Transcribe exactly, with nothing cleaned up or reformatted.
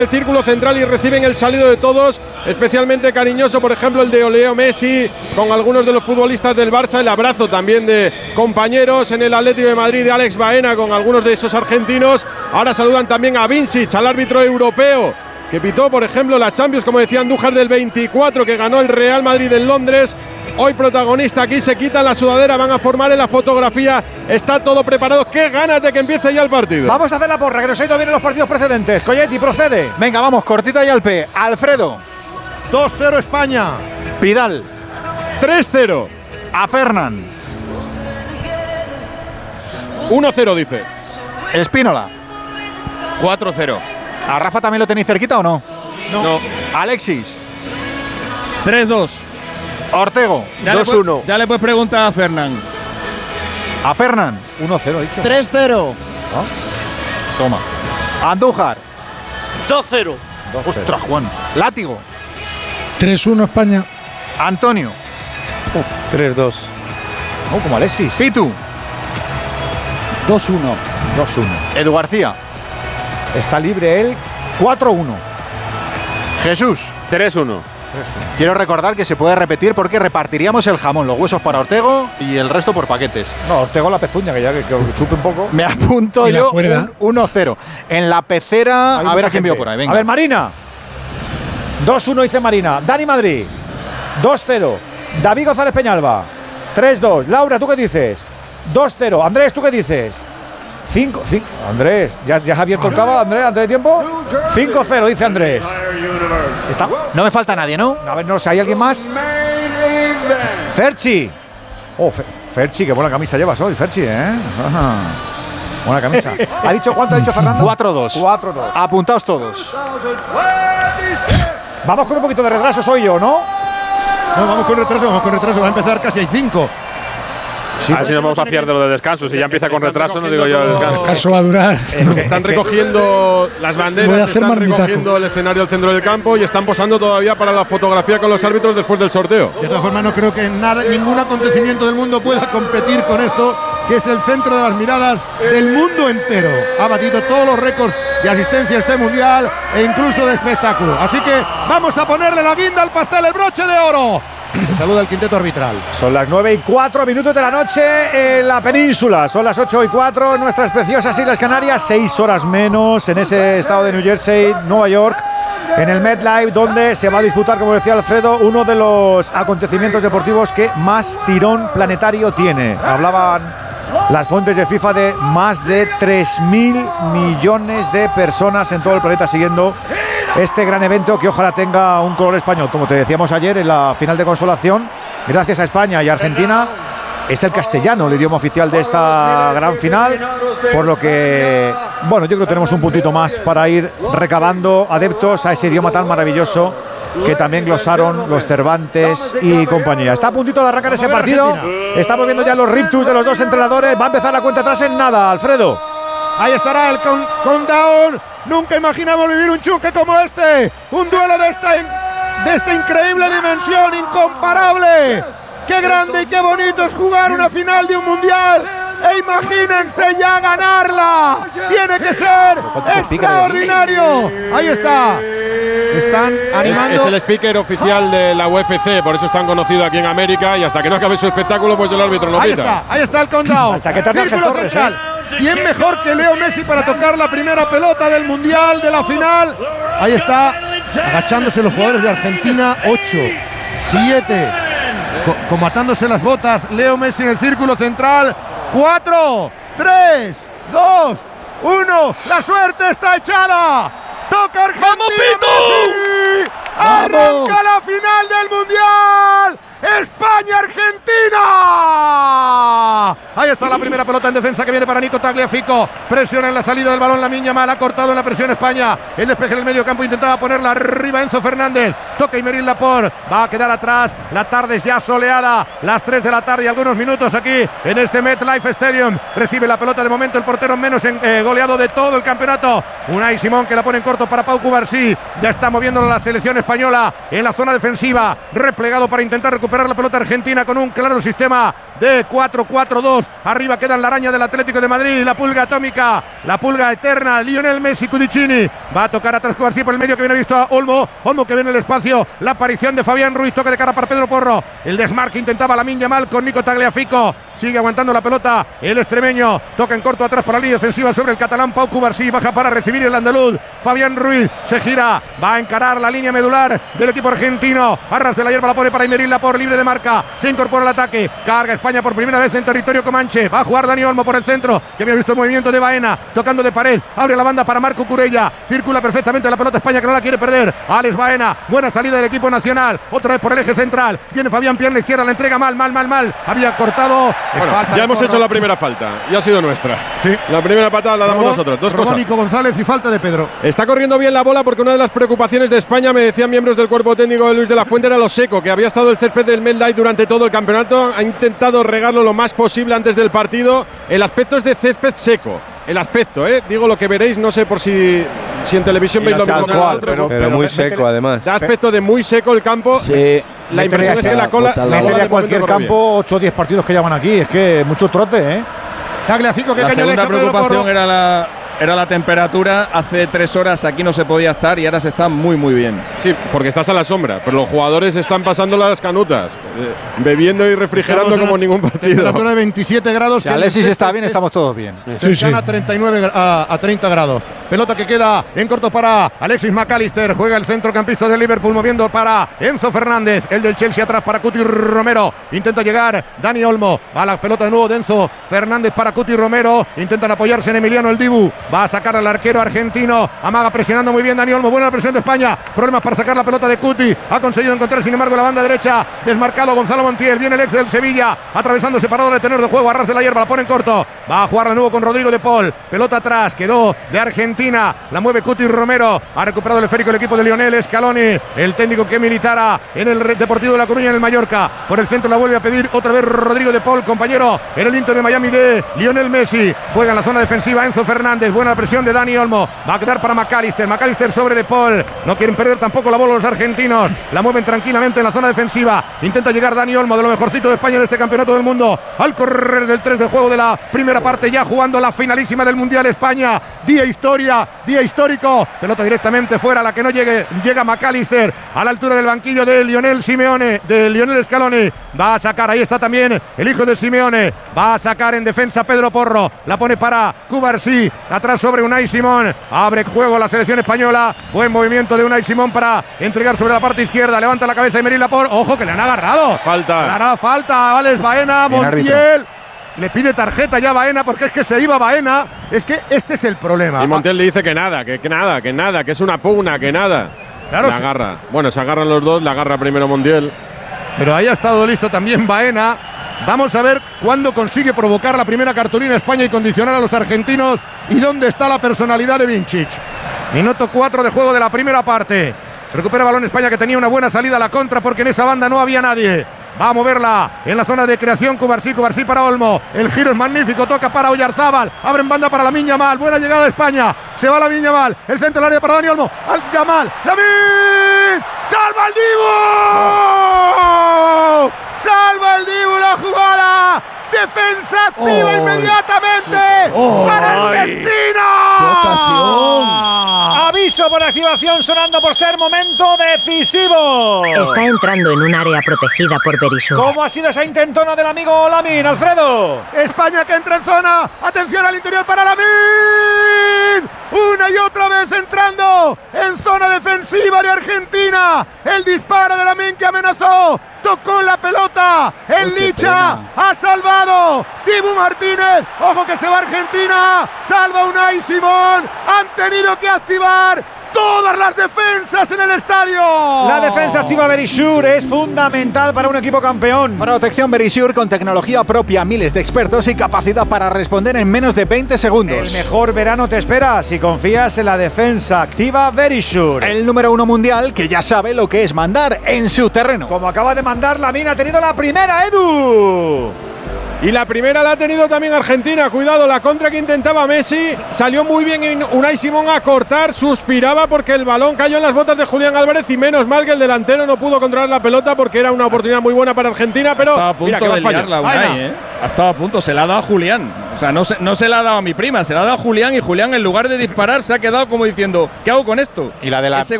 el círculo central y reciben el saludo de todos, especialmente cariñoso, por ejemplo, el de Leo Messi, con algunos de los futbolistas del Barça, el abrazo también de compañeros en el Atlético de Madrid de Alex Baena con algunos de esos argentinos. Ahora saludan también a Vincic, al árbitro europeo, que pitó, por ejemplo, la Champions, como decía Andújar, del veinticuatro, que ganó el Real Madrid en Londres. Hoy protagonista, aquí se quitan la sudadera, van a formar en la fotografía, está todo preparado. ¡Qué ganas de que empiece ya el partido! Vamos a hacer la porra, que nos ha ido bien en los partidos precedentes. Colletti, procede. Venga, vamos, cortita y al P. Alfredo. dos cero España. Pidal. tres cero. A Fernan. uno cero, dice. Espínola. cuatro cero. ¿A Rafa también lo tenéis cerquita o no? No. no. Alexis. tres dos. Ortego. dos uno. Ya le puedes preguntar a Fernán. A Fernan. uno cero, he dicho. tres cero. ¿Ah? Toma. Andújar. dos cero. Ostras, Juan. Látigo. tres uno España. Antonio. Uh, tres dos. Oh, como Alexis. Pitu. dos uno. dos uno. Edu García. Está libre él. cuatro uno. Jesús. tres uno. Quiero recordar que se puede repetir porque repartiríamos el jamón, los huesos para Ortego y el resto por paquetes. No, Ortego la pezuña, que ya que, que chupe un poco. Me apunto yo un uno cero. En la pecera, Hay a ver mucha a quién gente. veo por ahí. Venga. A ver, Marina. dos uno dice Marina. Dani Madrid. dos cero. David González Peñalba. tres dos. Laura, ¿tú qué dices? dos cero. Andrés, ¿tú qué dices? cinco cinco. Andrés, ¿ya, ya has abierto el cava, Andrés, antes de tiempo? cinco cero, dice Andrés. ¿Está? No me falta nadie, ¿no? A ver, no sé, ¿hay alguien más? Ferchi. Oh, Fe Ferchi, qué buena camisa llevas hoy, Ferchi, ¿eh? Buena camisa. ¿Ha dicho cuánto ha dicho Fernando? cuatro dos. cuatro dos. Apuntaos todos. Vamos con un poquito de retraso, soy yo, ¿no? No, vamos con retraso, vamos con retraso. Va a empezar casi hay cinco. Sí, a ver si nos vamos a fiar de lo de descanso. Si ya empieza con retraso, no digo yo de descanso. El descanso va a durar. Eh, están recogiendo las banderas, están recogiendo el escenario al centro del campo y están posando todavía para la fotografía con los árbitros después del sorteo. De todas formas, no creo que nada, ningún acontecimiento del mundo pueda competir con esto, que es el centro de las miradas del mundo entero. Ha batido todos los récords de asistencia a este mundial e incluso de espectáculo. Así que vamos a ponerle la guinda al pastel, el broche de oro. Se saluda el quinteto arbitral. Son las nueve y cuatro minutos de la noche en la península. Son las ocho y cuatro en nuestras preciosas Islas Canarias. Seis horas menos en ese estado de New Jersey, Nueva York, en el MetLife, donde se va a disputar, como decía Alfredo, uno de los acontecimientos deportivos que más tirón planetario tiene. Hablaban las fuentes de FIFA de más de tres mil millones de personas en todo el planeta siguiendo este gran evento, que ojalá tenga un color español. Como te decíamos ayer en la final de consolación, gracias a España y Argentina, es el castellano el idioma oficial de esta gran final, por lo que, bueno, yo creo que tenemos un puntito más para ir recabando adeptos a ese idioma tan maravilloso que también glosaron los Cervantes y compañía. Está a puntito de arrancar ese partido. Estamos viendo ya los riptus de los dos entrenadores. Va a empezar la cuenta atrás en nada, Alfredo. Ahí estará el countdown. Nunca imaginamos vivir un choque como este. Un duelo de esta, de esta increíble dimensión, incomparable. Qué grande y qué bonito es jugar una final de un mundial. E imagínense ya ganarla. Tiene que ser extraordinario. Ahí está. Están animando. Es, es el speaker oficial de la U F C, por eso es tan conocido aquí en América. Y hasta que no acabe su espectáculo, pues el árbitro no ahí pita. Está, ahí está el countdown. Círculo central. ¿Quién mejor que Leo Messi para tocar la primera pelota del mundial, de la final? Ahí está, agachándose los jugadores de Argentina. ocho, siete, co como atándose las botas. Leo Messi en el círculo central. cuatro, tres, dos, uno. La suerte está echada. Toca Argentina. ¡Vamos, Pitu! Messi. Arranca la final del mundial. España-Argentina. Ahí está la primera pelota en defensa que viene para Nico Tagliafico. Presiona en la salida del balón Lamine Yamal. Ha cortado en la presión España. El despeje en el medio campo intentaba ponerla arriba Enzo Fernández. Toca Aymeric Laporte. Va a quedar atrás. La tarde es ya soleada. Las tres de la tarde y algunos minutos aquí en este MetLife Stadium. Recibe la pelota de momento el portero menos en, eh, goleado de todo el campeonato. Unai Simón, que la pone en corto para Pau Cubarsí. Ya está moviendo la selección española en la zona defensiva. Replegado para intentar recuperar la pelota argentina con un claro sistema de cuatro cuatro dos. Arriba quedan la araña del Atlético de Madrid, la pulga atómica, la pulga eterna, Lionel Messi, Cudicini. Va a tocar atrás Cubarsí por el medio, que viene visto a Olmo. Olmo que viene en el espacio. La aparición de Fabián Ruiz, toque de cara para Pedro Porro. El desmarque intentaba Lamine Yamal con Nico Tagliafico. Sigue aguantando la pelota el extremeño. Toca en corto atrás para la línea defensiva sobre el catalán Pau Cubarsí. Baja para recibir el andaluz Fabián Ruiz. Se gira. Va a encarar la línea medular del equipo argentino. Arras de la hierba la pone para Imeril Laporte, libre de marca. Se incorpora al ataque. Carga España por primera vez en territorio comanche. Va a jugar Dani Olmo por el centro, que había visto el movimiento de Baena. Tocando de pared. Abre la banda para Marco Curella. Circula perfectamente la pelota España, que no la quiere perder. Alex Baena. Buena salida del equipo nacional. Otra vez por el eje central. Viene Fabián, pierna izquierda. La entrega mal, mal, mal, mal. Había cortado. Bueno, ya hemos hecho la primera falta y ha sido nuestra. Sí. La primera patada la damos Robó, nosotros. Dos robó cosas. Nico González y falta de Pedro. Está corriendo bien la bola, porque una de las preocupaciones de España, me decían miembros del cuerpo técnico de Luis de la Fuente, era lo seco, que había estado el césped del MetLife durante todo el campeonato. Ha intentado regarlo lo más posible antes del partido. El aspecto es de césped seco. El aspecto, ¿eh? Digo lo que veréis, no sé por si, si en televisión veis lo mismo que nosotros. Pero, pero muy seco, además. Da aspecto de muy seco el campo. Sí. La impresión es que la cola. Métele a cualquier campo ocho o diez partidos que llevan aquí. Es que mucho trote, ¿eh? Tagliafico, que La caña le segunda echa Pedro preocupación Porro. era la, era la temperatura. Hace tres horas aquí no se podía estar y ahora se está muy, muy bien. Sí, porque estás a la sombra, pero los jugadores están pasando las canutas, eh, bebiendo y refrigerando como en ningún partido. Temperatura de veintisiete grados. Si Alexis está bien, estamos todos bien. Sí, sí. A treinta y nueve a, a treinta grados. Pelota que queda en corto para Alexis McAllister. Juega el centrocampista del Liverpool, moviendo para Enzo Fernández. El del Chelsea atrás para Cuti Romero. Intenta llegar Dani Olmo. Va la pelota de nuevo de Enzo Fernández para Cuti Romero. Intentan apoyarse en Emiliano el Dibu. Va a sacar al arquero argentino. Amaga presionando muy bien Dani Olmo. Buena la presión de España. Problemas para sacar la pelota de Cuti. Ha conseguido encontrar, sin embargo, la banda derecha. Desmarcado Gonzalo Montiel. Viene el ex del Sevilla. Atravesando separador de tenor de juego. Arras de la hierba. La pone en corto. Va a jugar de nuevo con Rodrigo de Paul. Pelota atrás. Quedó de Argentina. La mueve Cuti Romero. Ha recuperado el esférico el equipo de Lionel Scaloni. El técnico que militara en el Deportivo de La Coruña, en el Mallorca. Por el centro la vuelve a pedir otra vez Rodrigo de Paul, compañero en el Inter de Miami de Lionel Messi. Juega en la zona defensiva Enzo Fernández. Buena presión de Dani Olmo. Va a quedar para McAllister. McAllister sobre de Paul. No quieren perder tampoco la bola los argentinos. La mueven tranquilamente en la zona defensiva. Intenta llegar Dani Olmo, de lo mejorcito de España en este campeonato del mundo. Al correr del tres de juego de la primera parte, ya jugando la finalísima del Mundial España. Día historia, día histórico. Pelota directamente fuera, la que no llegue. Llega McAllister a la altura del banquillo de Lionel Simeone, de Lionel Scaloni. Va a sacar, ahí está también el hijo de Simeone. Va a sacar en defensa Pedro Porro. La pone para Cubarsí. Atrás sobre Unai Simón. Abre juego la selección española. Buen movimiento de Unai Simón para entregar sobre la parte izquierda. Levanta la cabeza de Emeril Laporte. Ojo que le han agarrado. Falta. Le hará falta a Alex Baena. Bien, Montiel. árbitro. Le pide tarjeta ya Baena, porque es que se iba Baena. Es que este es el problema. Y Montiel le dice que nada, que, que nada, que nada, que es una pugna, que nada. Claro, la sí. agarra. Bueno, se agarran los dos, la agarra primero Montiel. Pero ahí ha estado listo también Baena. Vamos a ver cuándo consigue provocar la primera cartulina España y condicionar a los argentinos. Y dónde está la personalidad de Vincic. Minuto cuatro de juego de la primera parte. Recupera balón España, que tenía una buena salida a la contra, porque en esa banda no había nadie. Va a moverla en la zona de creación Cubarsí, Cubarsí para Olmo. El giro es magnífico, toca para Oyarzábal. Abre en banda para Lamine Yamal. Buena llegada de España. Se va Lamine Yamal. El centro del área para Dani Olmo. Al Yamal. ¡Lamine! ¡Salva el Dibu! ¡Salva el Dibu la jugada! ¡Defensa activa Oh. inmediatamente! Oh. ¡Para Ay. Argentina! ¡Qué ocasión! Aviso por activación sonando por ser momento decisivo. Está entrando en un área protegida por Berisur. ¿Cómo ha sido esa intentona del amigo Lamine, Alfredo? España que entra en zona. Atención al interior para Lamine. Una y otra vez entrando en zona defensiva de Argentina. El disparo de Lamine que amenazó. Tocó la pelota. El Licha ha salvado. Dibu Martínez. Ojo que se va Argentina. Salva Unai Simón. Han tenido que activar todas las defensas en el estadio. La defensa activa Berisur es fundamental para un equipo campeón. Protección Berisur con tecnología propia, miles de expertos y capacidad para responder en menos de veinte segundos. El mejor verano te espera si confías en la defensa activa Berisur. El número uno mundial que ya sabe lo que es mandar en su terreno. Como acaba de mandar Lamine, ha tenido la primera, Edu. Y la primera la ha tenido también Argentina. Cuidado, la contra que intentaba Messi. Salió muy bien Unai Simón a cortar. Suspiraba porque el balón cayó en las botas de Julián Álvarez. Y menos mal que el delantero no pudo controlar la pelota porque era una oportunidad muy buena para Argentina. Pero estaba a punto mira, que de liarla Unai, ¿eh? Ha estado a punto. Se la ha dado a Julián. O sea, no se, no se la ha dado a mi prima. Se la ha dado a Julián. Y Julián, en lugar de disparar, se ha quedado como diciendo: ¿qué hago con esto? Y la de la, Ese